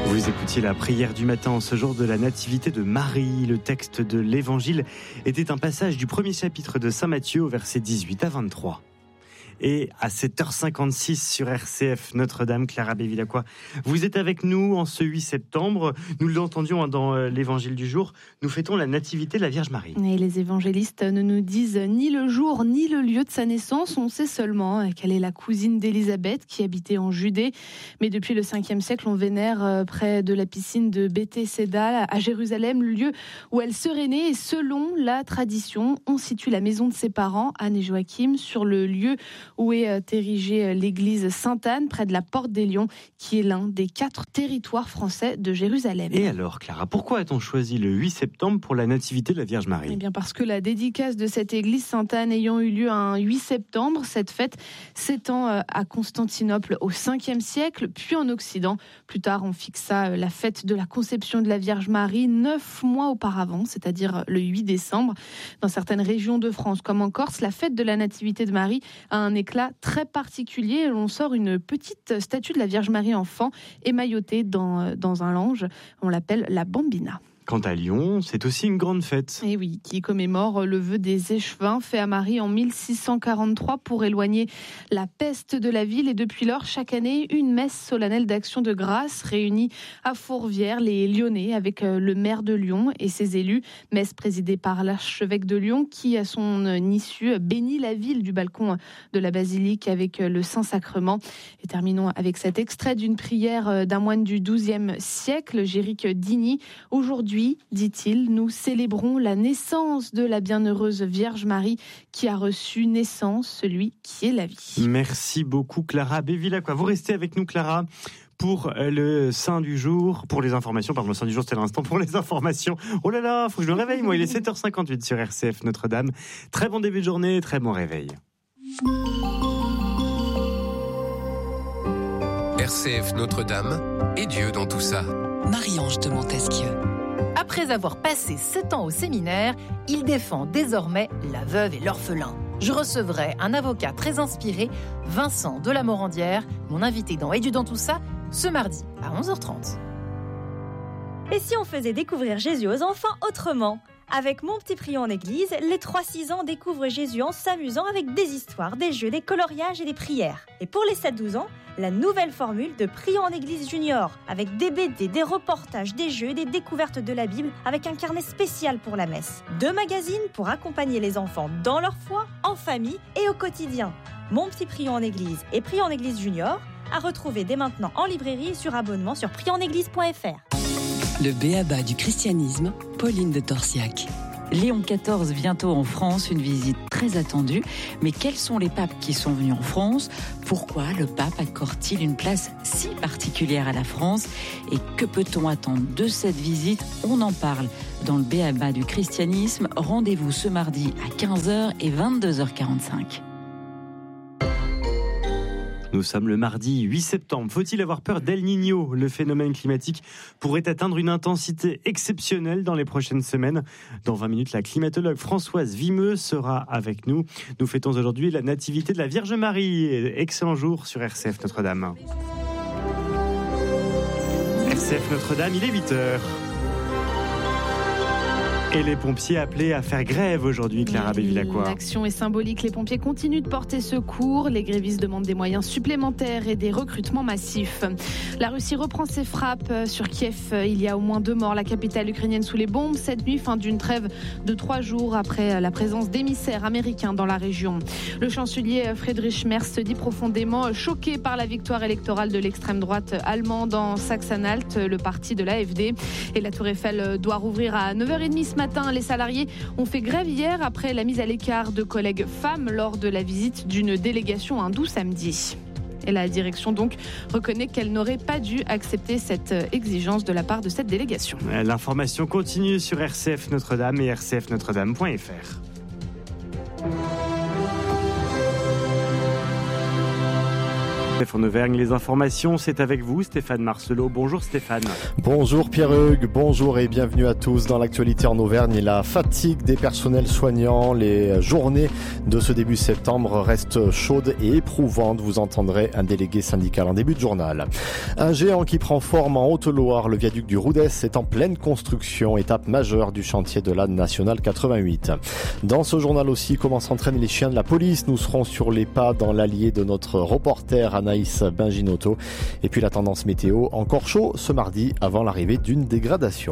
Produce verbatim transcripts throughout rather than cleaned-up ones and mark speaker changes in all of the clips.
Speaker 1: Vous écoutiez la prière du matin en ce jour de la nativité de Marie. Le texte de l'évangile était un passage du premier chapitre de Saint Matthieu au verset dix-huit à vingt-trois. Et à sept heures cinquante-six sur R C F Notre-Dame, Clara Bevilacqua, vous êtes avec nous en ce huit septembre. Nous l'entendions dans l'évangile du jour. Nous fêtons la nativité de la Vierge Marie.
Speaker 2: Et les évangélistes ne nous disent ni le jour ni le lieu de sa naissance. On sait seulement qu'elle est la cousine d'Élisabeth qui habitait en Judée. Mais depuis le cinquième siècle, on vénère près de la piscine de Béthesda à Jérusalem le lieu où elle serait née. Et selon la tradition, on situe la maison de ses parents, Anne et Joachim, sur le lieu où est érigée l'église Sainte-Anne, près de la Porte des Lions, qui est l'un des quatre territoires français de Jérusalem.
Speaker 1: Et alors, Clara, pourquoi a-t-on choisi le huit septembre pour la nativité de la Vierge Marie ?
Speaker 2: Eh bien parce que la dédicace de cette église Sainte-Anne ayant eu lieu un huit septembre, cette fête s'étend à Constantinople au cinquième siècle, puis en Occident. Plus tard, on fixa la fête de la conception de la Vierge Marie neuf mois auparavant, c'est-à-dire le huit décembre. Dans certaines régions de France, comme en Corse, la fête de la Nativité de Marie a un éclat très particulier. On sort une petite statue de la Vierge Marie enfant émaillotée dans, dans un lange. On l'appelle la Bambina.
Speaker 1: Quant à Lyon, c'est aussi une grande fête.
Speaker 2: Et oui, qui commémore le vœu des échevins fait à Marie en mille six cent quarante-trois pour éloigner la peste de la ville. Et depuis lors, chaque année, une messe solennelle d'action de grâce réunit à Fourvière les Lyonnais avec le maire de Lyon et ses élus. Messe présidée par l'archevêque de Lyon qui, à son issue, bénit la ville du balcon de la basilique avec le Saint-Sacrement. Et terminons avec cet extrait d'une prière d'un moine du douzième siècle, Géric Digny. Aujourd'hui, dit-il, nous célébrons la naissance de la bienheureuse Vierge Marie qui a reçu naissance, celui qui est la vie.
Speaker 1: Merci beaucoup Clara Bevilacqua. Vous restez avec nous Clara pour le Saint du jour, pour les informations, pardon, le Saint du jour c'était l'instant pour les informations. Oh là là, faut que je me réveille moi, il est sept heures cinquante-huit sur R C F Notre-Dame. Très bon début de journée, très bon réveil.
Speaker 3: R C F Notre-Dame et Dieu dans tout ça.
Speaker 4: Marie-Ange de Montesquieu.
Speaker 5: Après avoir passé sept ans au séminaire, il défend désormais la veuve et l'orphelin. Je recevrai un avocat très inspiré, Vincent de la Morandière, mon invité dans Et Dieu dans tout ça, ce mardi à onze heures trente.
Speaker 6: Et si on faisait découvrir Jésus aux enfants autrement ? Avec Mon Petit Prion en Église, les trois six ans découvrent Jésus en s'amusant avec des histoires, des jeux, des coloriages et des prières. Et pour les sept douze ans, la nouvelle formule de Prion en Église Junior, avec des B D, des reportages, des jeux et des découvertes de la Bible, avec un carnet spécial pour la messe. Deux magazines pour accompagner les enfants dans leur foi, en famille et au quotidien. Mon Petit Prion en Église et Prion en Église Junior, à retrouver dès maintenant en librairie et sur abonnement sur prion en église point f r.
Speaker 4: Le b.a.-ba du christianisme, Pauline de Torsiac.
Speaker 7: Léon quatorze bientôt en France, une visite très attendue. Mais quels sont les papes qui sont venus en France ? Pourquoi le pape accorde-t-il une place si particulière à la France ? Et que peut-on attendre de cette visite ? On en parle dans le b.a.-ba du christianisme. Rendez-vous ce mardi à quinze heures et vingt-deux heures quarante-cinq.
Speaker 1: Nous sommes le mardi huit septembre. Faut-il avoir peur d'El Niño ? Le phénomène climatique pourrait atteindre une intensité exceptionnelle dans les prochaines semaines. Dans vingt minutes, la climatologue Françoise Vimeux sera avec nous. Nous fêtons aujourd'hui la nativité de la Vierge Marie. Excellent jour sur R C F Notre-Dame. R C F Notre-Dame, il est huit heures. Et les pompiers appelés à faire grève aujourd'hui, Clara Bevilacqua.
Speaker 2: L'action est symbolique. Les pompiers continuent de porter secours. Les grévistes demandent des moyens supplémentaires et des recrutements massifs. La Russie reprend ses frappes sur Kiev. Il y a au moins deux morts. La capitale ukrainienne sous les bombes. Cette nuit, fin d'une trêve de trois jours après la présence d'émissaires américains dans la région. Le chancelier Friedrich Merz se dit profondément choqué par la victoire électorale de l'extrême droite allemande en Saxe-Anhalt, le parti de l'A F D. Et la Tour Eiffel doit rouvrir à neuf heures trente ce matin. Les salariés ont fait grève hier après la mise à l'écart de collègues femmes lors de la visite d'une délégation hindoue samedi. Et la direction donc reconnaît qu'elle n'aurait pas dû accepter cette exigence de la part de cette délégation.
Speaker 1: L'information continue sur R C F Notre-Dame et r c f notre dame point f r. En Auvergne, les informations, c'est avec vous, Stéphane Marcelot. Bonjour Stéphane.
Speaker 8: Bonjour Pierre-Hugues, bonjour et bienvenue à tous. Dans l'actualité en Auvergne, la fatigue des personnels soignants, les journées de ce début septembre restent chaudes et éprouvantes. Vous entendrez un délégué syndical en début de journal. Un géant qui prend forme en Haute-Loire, le viaduc du Roudès est en pleine construction, étape majeure du chantier de la nationale quatre-vingt-huit. Dans ce journal aussi, comment s'entraînent les chiens de la police. Nous serons sur les pas dans l'allier de notre reporter Anaïs Benginotto. Et puis la tendance météo, encore chaud ce mardi avant l'arrivée d'une dégradation.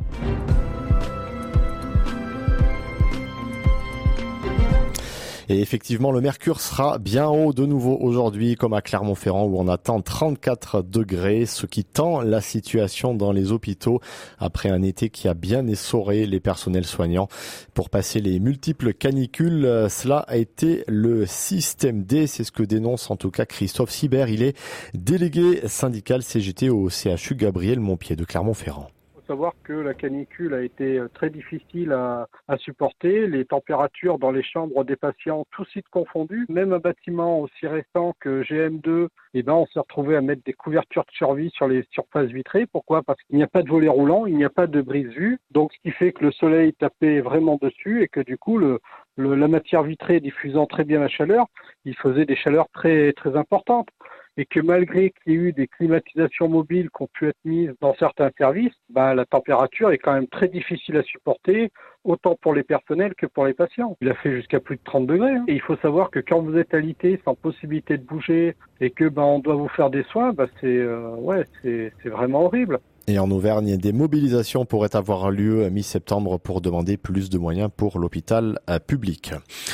Speaker 8: Et effectivement, le mercure sera bien haut de nouveau aujourd'hui, comme à Clermont-Ferrand où on attend trente-quatre degrés, ce qui tend la situation dans les hôpitaux après un été qui a bien essoré les personnels soignants. Pour passer les multiples canicules, cela a été le système D, c'est ce que dénonce en tout cas Christophe Sibert. Il est délégué syndical C G T au C H U Gabriel Montpied de Clermont-Ferrand.
Speaker 9: Savoir que la canicule a été très difficile à, à supporter, les températures dans les chambres des patients, tous sites confondus, même un bâtiment aussi récent que G M deux, eh ben on s'est retrouvé à mettre des couvertures de survie sur les surfaces vitrées. Pourquoi ? Parce qu'il n'y a pas de volet roulant, il n'y a pas de brise-vue, donc ce qui fait que le soleil tapait vraiment dessus et que du coup le, le, la matière vitrée diffusant très bien la chaleur, il faisait des chaleurs très très importantes. Et que malgré qu'il y ait eu des climatisations mobiles qui ont pu être mises dans certains services, bah, la température est quand même très difficile à supporter, autant pour les personnels que pour les patients. Il a fait jusqu'à plus de trente degrés. Hein. Et il faut savoir que quand vous êtes alité, sans possibilité de bouger, et que bah, on doit vous faire des soins, bah, c'est, euh, ouais, c'est, c'est vraiment horrible.
Speaker 8: Et en Auvergne, des mobilisations pourraient avoir lieu mi-septembre pour demander plus de moyens pour l'hôpital public.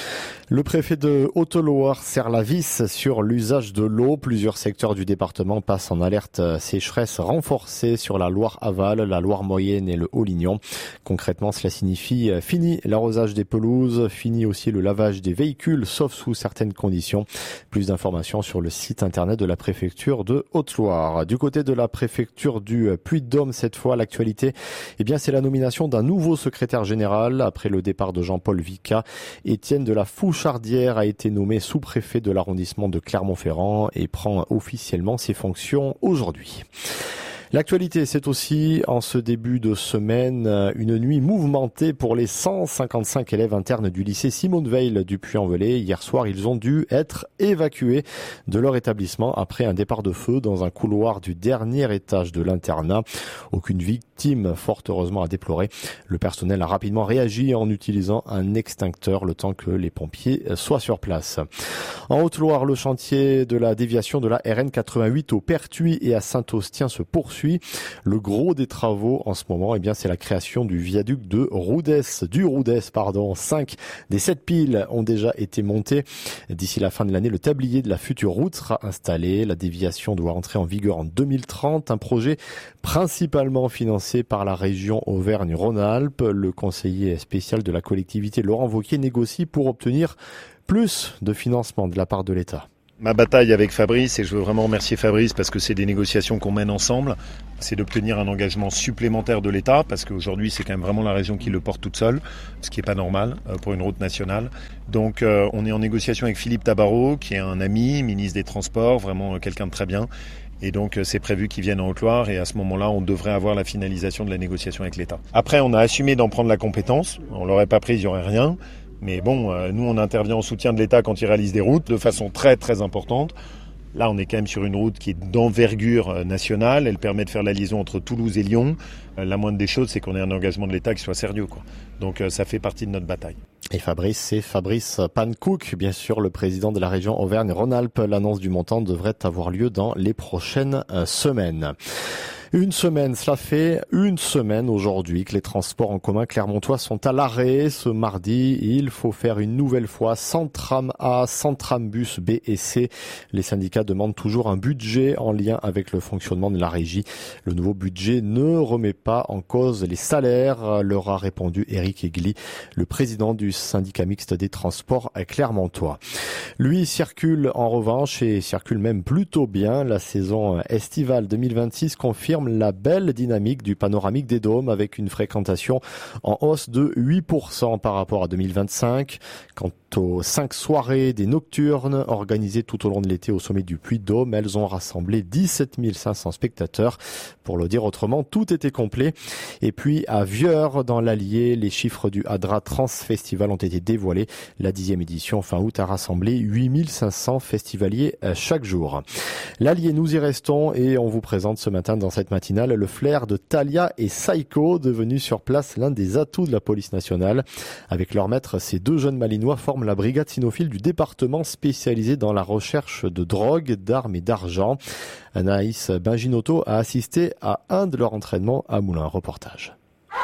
Speaker 8: Le préfet de Haute-Loire serre la vis sur l'usage de l'eau. Plusieurs secteurs du département passent en alerte sécheresse renforcée sur la Loire-Aval, la Loire-Moyenne et le Haut-Lignon. Concrètement, cela signifie fini l'arrosage des pelouses, fini aussi le lavage des véhicules, sauf sous certaines conditions. Plus d'informations sur le site internet de la préfecture de Haute-Loire. Du côté de la préfecture du Puy-de-Dôme, cette fois, l'actualité, eh bien, c'est la nomination d'un nouveau secrétaire général. Après le départ de Jean-Paul Vicat, Étienne de la Fouche Chardière a été nommé sous-préfet de l'arrondissement de Clermont-Ferrand et prend officiellement ses fonctions aujourd'hui. L'actualité, c'est aussi, en ce début de semaine, une nuit mouvementée pour les cent cinquante-cinq élèves internes du lycée Simone Veil du Puy-en-Velay. Hier soir, ils ont dû être évacués de leur établissement après un départ de feu dans un couloir du dernier étage de l'internat. Aucune victime, fort heureusement, à déplorer. Le personnel a rapidement réagi en utilisant un extincteur le temps que les pompiers soient sur place. En Haute-Loire, le chantier de la déviation de la R N quatre-vingt-huit au Pertuis et à Saint-Austien se poursuit. Le gros des travaux en ce moment, eh bien, c'est la création du viaduc de Roudès, du Roudès, pardon. Cinq des sept piles ont déjà été montées. D'ici la fin de l'année, le tablier de la future route sera installé. La déviation doit entrer en vigueur en deux mille trente. Un projet principalement financé par la région Auvergne-Rhône-Alpes. Le conseiller spécial de la collectivité, Laurent Wauquiez, négocie pour obtenir plus de financement de la part de l'État.
Speaker 10: Ma bataille avec Fabrice, et je veux vraiment remercier Fabrice parce que c'est des négociations qu'on mène ensemble, c'est d'obtenir un engagement supplémentaire de l'État parce qu'aujourd'hui c'est quand même vraiment la région qui le porte toute seule, ce qui n'est pas normal pour une route nationale. Donc euh, on est en négociation avec Philippe Tabarot qui est un ami, ministre des Transports, vraiment quelqu'un de très bien. Et donc c'est prévu qu'ils viennent en Haute-Loire et à ce moment-là on devrait avoir la finalisation de la négociation avec l'État. Après on a assumé d'en prendre la compétence, on l'aurait pas prise, il n'y aurait rien. Mais bon, euh, nous on intervient en soutien de l'État quand il réalise des routes de façon très très importante. Là on est quand même sur une route qui est d'envergure euh, nationale, elle permet de faire la liaison entre Toulouse et Lyon. Euh, la moindre des choses c'est qu'on ait un engagement de l'État qui soit sérieux, quoi. Donc euh, ça fait partie de notre bataille.
Speaker 8: Et Fabrice, c'est Fabrice Pankouk, bien sûr le président de la région Auvergne-Rhône-Alpes. L'annonce du montant devrait avoir lieu dans les prochaines euh, semaines. Une semaine, cela fait une semaine aujourd'hui que les transports en commun clermontois sont à l'arrêt. Ce mardi, il faut faire une nouvelle fois sans tram A, sans tram bus B et C. Les syndicats demandent toujours un budget en lien avec le fonctionnement de la régie. Le nouveau budget ne remet pas en cause les salaires, leur a répondu Éric Egli, le président du syndicat mixte des transports clermontois. Lui circule en revanche et circule même plutôt bien. La saison estivale deux mille vingt-six confirme confirme la belle dynamique du panoramique des Dômes avec une fréquentation en hausse de huit pour cent par rapport à deux mille vingt-cinq. Quant aux cinq soirées des nocturnes organisées tout au long de l'été au sommet du Puy-de-Dôme, elles ont rassemblé dix-sept mille cinq cents spectateurs. Pour le dire autrement, tout était complet. Et puis à Vieur, dans l'Allier, les chiffres du Hadra Trans Festival ont été dévoilés. La dixième édition fin août a rassemblé huit mille cinq cents festivaliers chaque jour. L'Allier, nous y restons et on vous présente ce matin dans cette matinale le flair de Thalia et Saïko, devenus sur place l'un des atouts de la police nationale. Avec leur maître, ces deux jeunes Malinois forment la brigade cynophile du département spécialisée dans la recherche de drogue, d'armes et d'argent. Anaïs Binginotto a assisté à un de leurs entraînements à Moulins. Reportage.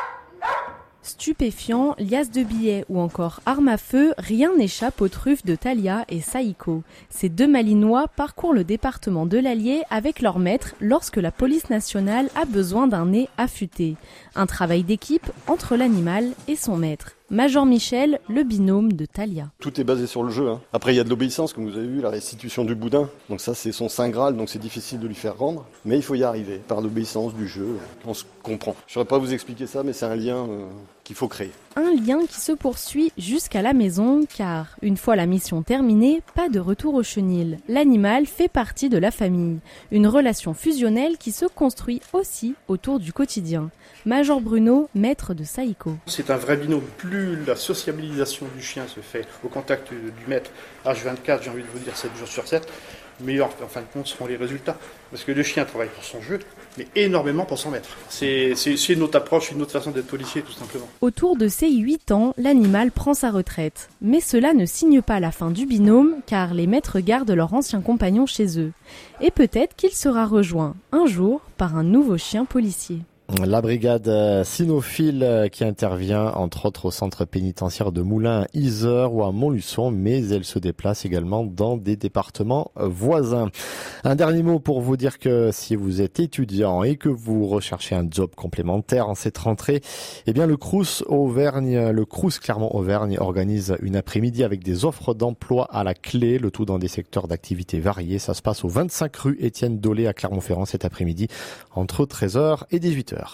Speaker 11: Stupéfiants, liasses de billets ou encore armes à feu, rien n'échappe aux truffes de Thalia et Saïko. Ces deux Malinois parcourent le département de l'Allier avec leur maître lorsque la police nationale a besoin d'un nez affûté. Un travail d'équipe entre l'animal et son maître. Major Michel, le binôme de Thalia.
Speaker 12: Tout est basé sur le jeu. Hein. Après, il y a de l'obéissance, comme vous avez vu, la restitution du boudin. Donc ça, c'est son saint graal, donc c'est difficile de lui faire rendre. Mais il faut y arriver, par l'obéissance du jeu. On se comprend. Je ne saurais pas vous expliquer ça, mais c'est un lien euh, qu'il faut créer.
Speaker 11: Un lien qui se poursuit jusqu'à la maison, car une fois la mission terminée, pas de retour au chenil. L'animal fait partie de la famille. Une relation fusionnelle qui se construit aussi autour du quotidien. Major Bruno, maître de Saïko.
Speaker 13: C'est un vrai binôme. Plus la sociabilisation du chien se fait au contact du maître H vingt-quatre, j'ai envie de vous dire sept jours sur sept, meilleurs en fin de compte seront les résultats. Parce que le chien travaille pour son jeu, mais énormément pour son maître. C'est, c'est, c'est une autre approche, une autre façon d'être policier tout simplement.
Speaker 11: Autour de ses huit ans, l'animal prend sa retraite. Mais cela ne signe pas la fin du binôme, car les maîtres gardent leur ancien compagnon chez eux. Et peut-être qu'il sera rejoint un jour par un nouveau chien policier.
Speaker 8: La brigade cynophile qui intervient entre autres au centre pénitentiaire de Moulins, Yzeure ou à Montluçon, mais elle se déplace également dans des départements voisins. Un dernier mot pour vous dire que si vous êtes étudiant et que vous recherchez un job complémentaire en cette rentrée, eh bien le Crous Auvergne, le Crous Clermont-Auvergne organise une après-midi avec des offres d'emploi à la clé, le tout dans des secteurs d'activité variés. Ça se passe au vingt-cinq rue Étienne Dolé à Clermont-Ferrand cet après-midi entre treize heures et dix-huit heures.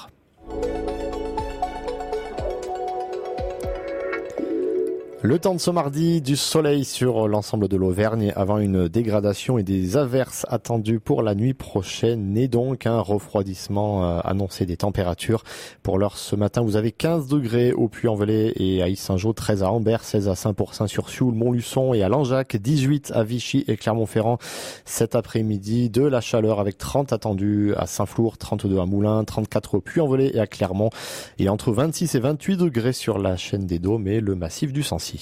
Speaker 8: Le temps de ce mardi, du soleil sur l'ensemble de l'Auvergne avant une dégradation et des averses attendues pour la nuit prochaine et donc un refroidissement annoncé des températures. Pour l'heure ce matin, vous avez quinze degrés au Puy-en-Velay et à Ys-Saint-Jean, treize à Ambert, seize à Saint-Pourçain-sur-Sioule, Montluçon et à Langeac, dix-huit à Vichy et Clermont-Ferrand. Cet après-midi, de la chaleur avec trente attendus à Saint-Flour, trente-deux à Moulins, trente-quatre au Puy-en-Velay et à Clermont et entre vingt-six et vingt-huit degrés sur la chaîne des Dômes et le massif du Sancy.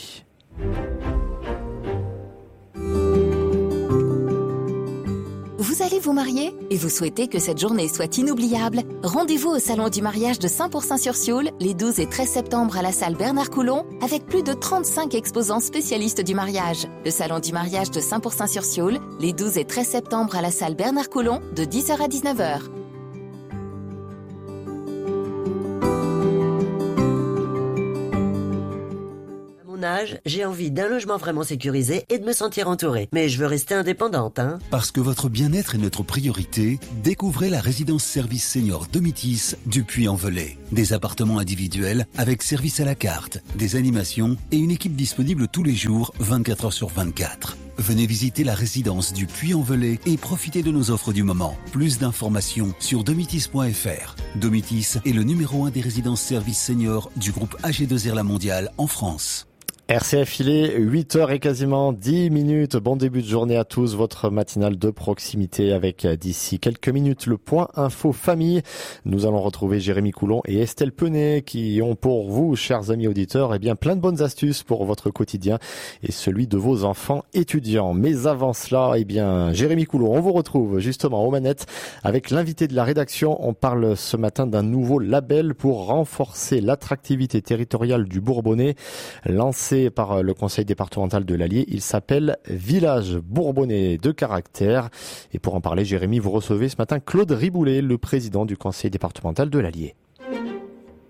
Speaker 14: Vous allez vous marier et vous souhaitez que cette journée soit inoubliable? Rendez-vous au Salon du mariage de Saint-Pourçain-sur-Sioule les douze et treize septembre à la salle Bernard Coulon avec plus de trente-cinq exposants spécialistes du mariage. Le Salon du mariage de Saint-Pourçain-sur-Sioule les douze et treize septembre à la salle Bernard Coulon de dix heures à dix-neuf heures.
Speaker 15: J'ai envie d'un logement vraiment sécurisé et de me sentir entourée. Mais je veux rester indépendante, hein.
Speaker 16: Parce que votre bien-être est notre priorité, découvrez la résidence service senior Domitis du Puy-en-Velay. Des appartements individuels avec service à la carte, des animations et une équipe disponible tous les jours, vingt-quatre heures sur vingt-quatre. Venez visiter la résidence du Puy-en-Velay et profitez de nos offres du moment. Plus d'informations sur domitis point f r. Domitis est le numéro un des résidences services seniors du groupe A G deux R La Mondiale en France.
Speaker 8: R C F, il est huit heures et quasiment dix minutes. Bon début de journée à tous. Votre matinale de proximité avec d'ici quelques minutes le point info famille. Nous allons retrouver Jérémy Coulon et Estelle Penet qui ont pour vous, chers amis auditeurs, eh bien plein de bonnes astuces pour votre quotidien et celui de vos enfants étudiants. Mais avant cela, eh bien Jérémy Coulon, on vous retrouve justement aux manettes avec l'invité de la rédaction. On parle ce matin d'un nouveau label pour renforcer l'attractivité territoriale du Bourbonnais, lancé par le conseil départemental de l'Allier. Il s'appelle Village Bourbonnais de caractère. Et pour en parler, Jérémy, vous recevez ce matin Claude Riboulet, le président du conseil départemental de l'Allier.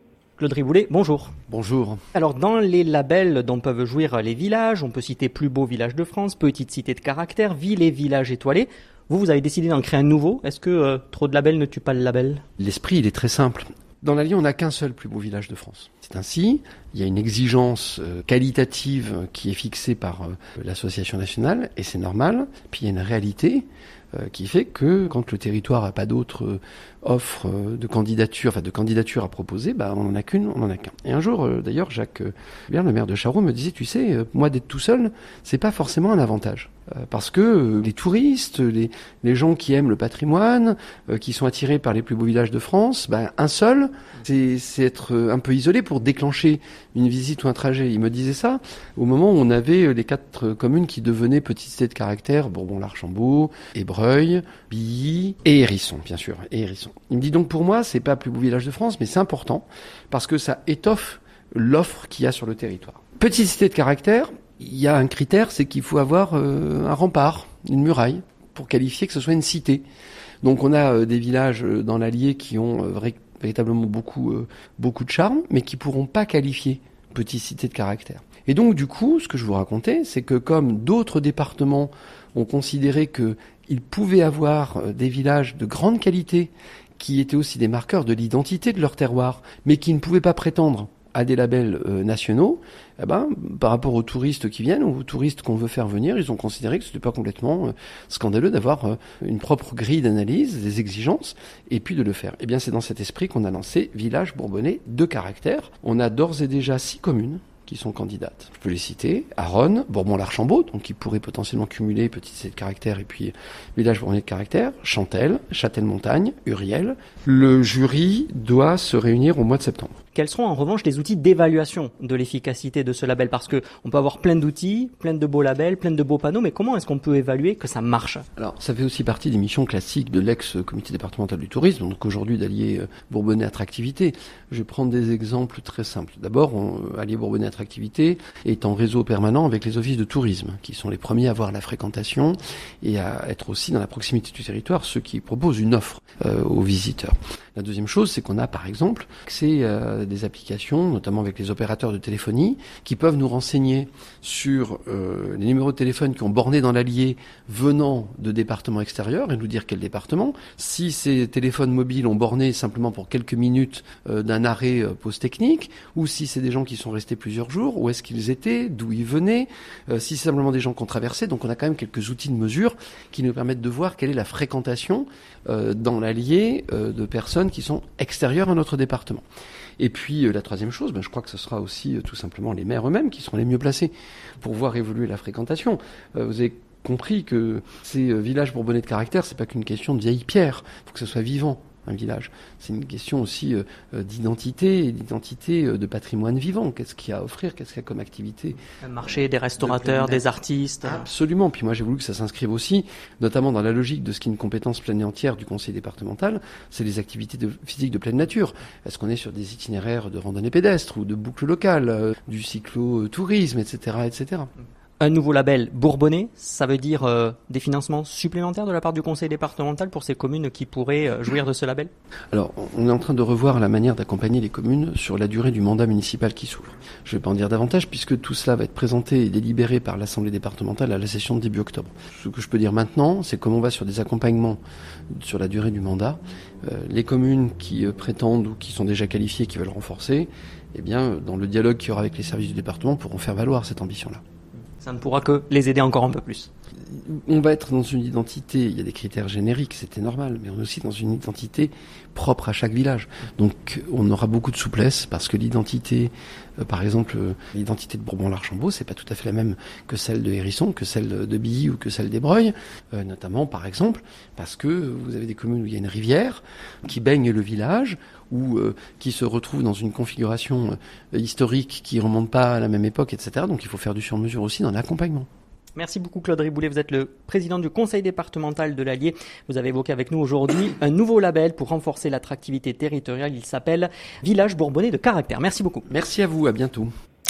Speaker 17: Claude Riboulet, bonjour.
Speaker 18: Bonjour.
Speaker 17: Alors, dans les labels dont peuvent jouir les villages, on peut citer Plus beau village de France, Petite cité de caractère, Ville et village étoilé. Vous, vous avez décidé d'en créer un nouveau. Est-ce que euh, trop de labels ne tue pas le label ?
Speaker 18: L'esprit, il est très simple. Dans l'Allier, on n'a qu'un seul plus beau village de France. C'est ainsi, il y a une exigence euh, qualitative qui est fixée par euh, l'association nationale, et c'est normal. Puis il y a une réalité euh, qui fait que quand le territoire n'a pas d'autres euh, offres euh, de candidature, enfin de candidature à proposer, bah, on n'en a qu'une, on n'en a qu'un. Et un jour, euh, d'ailleurs, Jacques euh, Bien, le maire de Charroux, me disait, tu sais, euh, moi d'être tout seul, c'est pas forcément un avantage. Euh, parce que euh, les touristes, les, les gens qui aiment le patrimoine, euh, qui sont attirés par les plus beaux villages de France, bah, un seul, c'est, c'est être euh, un peu isolé pour déclencher une visite ou un trajet. Il me disait ça au moment où on avait les quatre communes qui devenaient petites cités de caractère, Bourbon-l'Archambault, Ébreuil, Billy et Hérisson, bien sûr, et Hérisson. Il me dit donc pour moi, c'est pas plus beau village de France, mais c'est important parce que ça étoffe l'offre qu'il y a sur le territoire. Petite cité de caractère, il y a un critère, c'est qu'il faut avoir euh, un rempart, une muraille, pour qualifier que ce soit une cité. Donc on a euh, des villages euh, dans l'Allier qui ont euh, vrai, véritablement beaucoup, euh, beaucoup de charme, mais qui pourront pas qualifier petite cité de caractère. Et donc du coup, ce que je vous racontais, c'est que comme d'autres départements ont considéré qu'ils pouvaient avoir euh, des villages de grande qualité, qui étaient aussi des marqueurs de l'identité de leur terroir, mais qui ne pouvaient pas prétendre à des labels euh, nationaux, eh ben, par rapport aux touristes qui viennent, ou aux touristes qu'on veut faire venir, ils ont considéré que ce n'était pas complètement euh, scandaleux d'avoir euh, une propre grille d'analyse, des exigences, et puis de le faire. Eh bien, c'est dans cet esprit qu'on a lancé Village Bourbonnais de caractère. On a d'ores et déjà six communes qui sont candidates. Je peux les citer. Aronne, Bourbon-l'Archambault, donc qui pourrait potentiellement cumuler petite cité de caractère et puis village Bourbonnais de caractère, Chantelle, Châtel-Montagne, Uriel. Le jury doit se réunir au mois de septembre.
Speaker 17: Quels seront en revanche les outils d'évaluation de l'efficacité de ce label ? Parce que on peut avoir plein d'outils, plein de beaux labels, plein de beaux panneaux, mais comment est-ce qu'on peut évaluer que ça marche ?
Speaker 18: Alors, ça fait aussi partie des missions classiques de l'ex-comité départemental du tourisme, donc aujourd'hui d'Allier Bourbonnais Attractivité. Je vais prendre des exemples très simples. D'abord, on, Allier Bourbonnais Attractivité est en réseau permanent avec les offices de tourisme, qui sont les premiers à avoir la fréquentation et à être aussi dans la proximité du territoire, ceux qui proposent une offre euh, aux visiteurs. La deuxième chose, c'est qu'on a par exemple accès à des applications, notamment avec les opérateurs de téléphonie, qui peuvent nous renseigner sur euh, les numéros de téléphone qui ont borné dans l'Allier venant de départements extérieurs et nous dire quel département. Si ces téléphones mobiles ont borné simplement pour quelques minutes euh, d'un arrêt euh, pause technique, ou si c'est des gens qui sont restés plusieurs jours, où est-ce qu'ils étaient, d'où ils venaient, euh, si c'est simplement des gens qui ont traversé. Donc on a quand même quelques outils de mesure qui nous permettent de voir quelle est la fréquentation euh, dans l'Allier euh, de personnes qui sont extérieures à notre département. Et puis euh, la troisième chose, ben, je crois que ce sera aussi euh, tout simplement les maires eux-mêmes qui seront les mieux placés pour voir évoluer la fréquentation. Euh, vous avez compris que ces euh, villages bourbonnais de caractère, c'est pas qu'une question de vieille pierre, il faut que ce soit vivant. Un village, c'est une question aussi euh, d'identité, d'identité euh, de patrimoine vivant. Qu'est-ce qu'il y a à offrir, qu'est-ce qu'il y a comme activité ?
Speaker 17: Un marché, des restaurateurs, des artistes.
Speaker 18: Absolument. Puis moi, j'ai voulu que ça s'inscrive aussi, notamment dans la logique de ce qui est une compétence pleine et entière du conseil départemental, c'est les activités de, physiques de pleine nature. Est-ce qu'on est sur des itinéraires de randonnée pédestre ou de boucles locales, euh, du cyclo-tourisme, et cetera, et cetera.
Speaker 17: Un nouveau label Bourbonnais, ça veut dire euh, des financements supplémentaires de la part du conseil départemental pour ces communes qui pourraient euh, jouir de ce label ?
Speaker 18: Alors, on est en train de revoir la manière d'accompagner les communes sur la durée du mandat municipal qui s'ouvre. Je ne vais pas en dire davantage puisque tout cela va être présenté et délibéré par l'Assemblée départementale à la session de début octobre. Ce que je peux dire maintenant, c'est comme on va sur des accompagnements sur la durée du mandat, euh, les communes qui euh, prétendent ou qui sont déjà qualifiées, qui veulent renforcer, eh bien, dans le dialogue qu'il y aura avec les services du département, pourront faire valoir cette ambition-là.
Speaker 17: Ça ne pourra que les aider encore un peu plus.
Speaker 18: On va être dans une identité, il y a des critères génériques, c'était normal, mais on est aussi dans une identité propre à chaque village. Donc on aura beaucoup de souplesse parce que l'identité, euh, par exemple, euh, l'identité de Bourbon-l'Archambault, c'est pas tout à fait la même que celle de Hérisson, que celle de Billy ou que celle d'Ébreuil, euh, notamment par exemple parce que vous avez des communes où il y a une rivière qui baigne le village ou euh, qui se retrouve dans une configuration euh, historique qui remonte pas à la même époque, et cetera. Donc il faut faire du sur-mesure aussi dans l'accompagnement.
Speaker 17: Merci beaucoup Claude Riboulet, vous êtes le président du conseil départemental de l'Allier. Vous avez évoqué avec nous aujourd'hui un nouveau label pour renforcer l'attractivité territoriale. Il s'appelle Village Bourbonnais de caractère. Merci beaucoup.
Speaker 18: Merci à vous, à bientôt.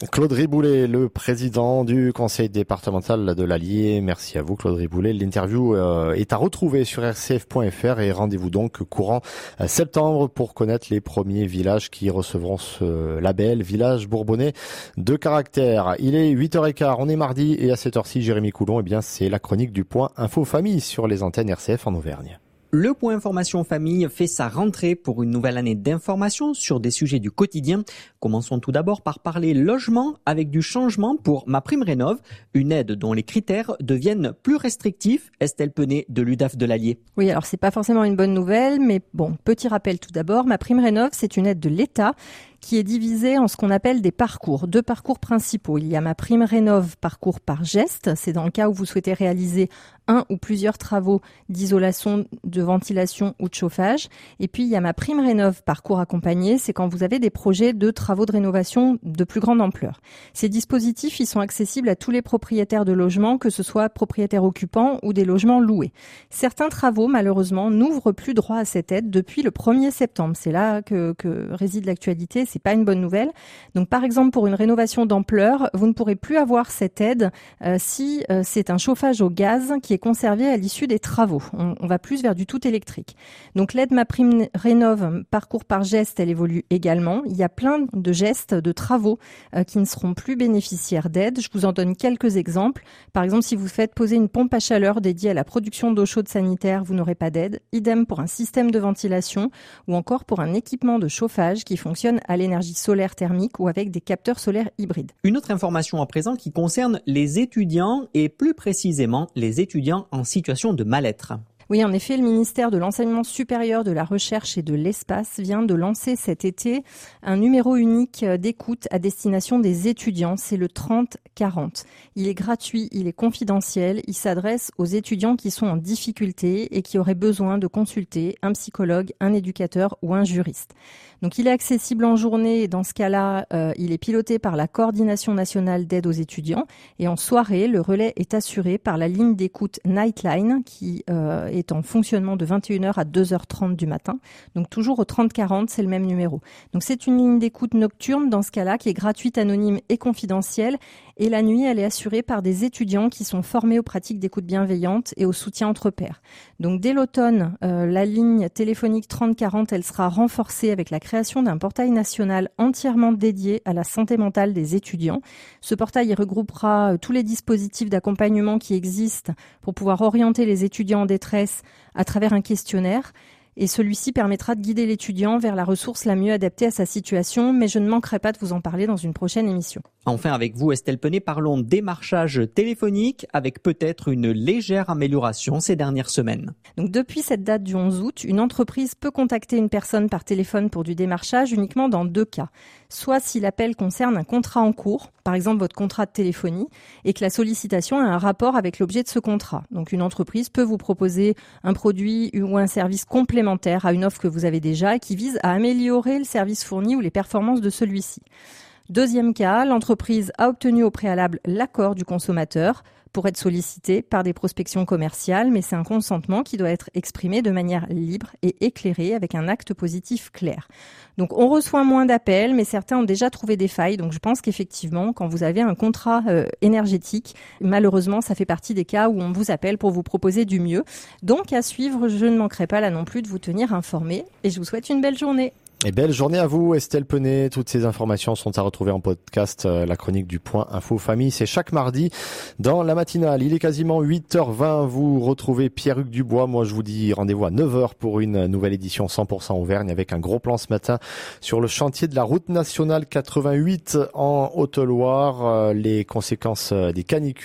Speaker 8: Claude Riboulet, le président du conseil départemental de l'Allier. Merci à vous, Claude Riboulet. L'interview est à retrouver sur r c f point f r et rendez-vous donc courant septembre pour connaître les premiers villages qui recevront ce label Village Bourbonnais de caractère. Il est huit heures quinze, on est mardi et à cette heure-ci, Jérémy Coulon, eh bien, c'est la chronique du point Info Famille sur les antennes R C F en Auvergne.
Speaker 17: Le point information famille fait sa rentrée pour une nouvelle année d'information sur des sujets du quotidien. Commençons tout d'abord par parler logement avec du changement pour MaPrimeRénov', une aide dont les critères deviennent plus restrictifs. Estelle Penet de l'U D A F de l'Allier.
Speaker 19: Oui, alors c'est pas forcément une bonne nouvelle, mais bon, petit rappel tout d'abord, MaPrimeRénov', c'est une aide de l'État qui est divisée en ce qu'on appelle des parcours, deux parcours principaux. Il y a MaPrimeRénov' parcours par geste, c'est dans le cas où vous souhaitez réaliser un ou plusieurs travaux d'isolation, de ventilation ou de chauffage. Et puis il y a MaPrimeRénov' parcours accompagné, c'est quand vous avez des projets de travaux de rénovation de plus grande ampleur. Ces dispositifs, ils sont accessibles à tous les propriétaires de logements, que ce soit propriétaires occupants ou des logements loués. Certains travaux, malheureusement, n'ouvrent plus droit à cette aide depuis le premier septembre. C'est là que, que réside l'actualité. C'est pas une bonne nouvelle. Donc, par exemple, pour une rénovation d'ampleur, vous ne pourrez plus avoir cette aide euh, si euh, c'est un chauffage au gaz qui est conservé à l'issue des travaux. On, on va plus vers du tout électrique. Donc, l'aide MaPrimeRénov' parcours par geste, elle évolue également. Il y a plein de gestes, de travaux euh, qui ne seront plus bénéficiaires d'aide. Je vous en donne quelques exemples. Par exemple, si vous faites poser une pompe à chaleur dédiée à la production d'eau chaude sanitaire, vous n'aurez pas d'aide. Idem pour un système de ventilation ou encore pour un équipement de chauffage qui fonctionne à l'énergie solaire thermique ou avec des capteurs solaires hybrides.
Speaker 17: Une autre information à présent qui concerne les étudiants et plus précisément les étudiants en situation de mal-être.
Speaker 19: Oui, en effet, le ministère de l'Enseignement supérieur, de la Recherche et de l'Espace vient de lancer cet été un numéro unique d'écoute à destination des étudiants. C'est le trente quarante. Il est gratuit, il est confidentiel. Il s'adresse aux étudiants qui sont en difficulté et qui auraient besoin de consulter un psychologue, un éducateur ou un juriste. Donc, il est accessible en journée et dans ce cas-là, euh, il est piloté par la Coordination nationale d'aide aux étudiants. Et en soirée, le relais est assuré par la ligne d'écoute Nightline qui euh, est en fonctionnement de vingt et une heures à deux heures trente du matin. Donc toujours au trente quarante, c'est le même numéro. Donc c'est une ligne d'écoute nocturne dans ce cas-là qui est gratuite, anonyme et confidentielle. Et la nuit, elle est assurée par des étudiants qui sont formés aux pratiques d'écoute bienveillante et au soutien entre pairs. Donc dès l'automne, euh, la ligne téléphonique trente quarante, elle sera renforcée avec la création d'un portail national entièrement dédié à la santé mentale des étudiants. Ce portail il regroupera euh, tous les dispositifs d'accompagnement qui existent pour pouvoir orienter les étudiants en détresse à travers un questionnaire. Et celui-ci permettra de guider l'étudiant vers la ressource la mieux adaptée à sa situation, mais je ne manquerai pas de vous en parler dans une prochaine émission.
Speaker 17: Enfin, avec vous, Estelle Penet, parlons démarchage téléphonique avec peut-être une légère amélioration ces dernières semaines.
Speaker 19: Donc, depuis cette date du onze août, une entreprise peut contacter une personne par téléphone pour du démarchage uniquement dans deux cas. Soit si l'appel concerne un contrat en cours, par exemple votre contrat de téléphonie, et que la sollicitation a un rapport avec l'objet de ce contrat. Donc, une entreprise peut vous proposer un produit ou un service complémentaire à une offre que vous avez déjà et qui vise à améliorer le service fourni ou les performances de celui-ci. Deuxième cas, l'entreprise a obtenu au préalable l'accord du consommateur pour être sollicité par des prospections commerciales, mais c'est un consentement qui doit être exprimé de manière libre et éclairée avec un acte positif clair. Donc on reçoit moins d'appels, mais certains ont déjà trouvé des failles. Donc je pense qu'effectivement, quand vous avez un contrat euh, énergétique, malheureusement, ça fait partie des cas où on vous appelle pour vous proposer du mieux. Donc à suivre, je ne manquerai pas là non plus de vous tenir informé et je vous souhaite une belle journée.
Speaker 8: Et belle journée à vous, Estelle Penet. Toutes ces informations sont à retrouver en podcast. La chronique du Point Info Famille, c'est chaque mardi dans la matinale. Il est quasiment huit heures vingt. Vous retrouvez Pierre-Hugues Dubois. Moi, je vous dis rendez-vous à neuf heures pour une nouvelle édition cent pour cent Auvergne avec un gros plan ce matin sur le chantier de la route nationale quatre-vingt-huit en Haute-Loire. Les conséquences des canicules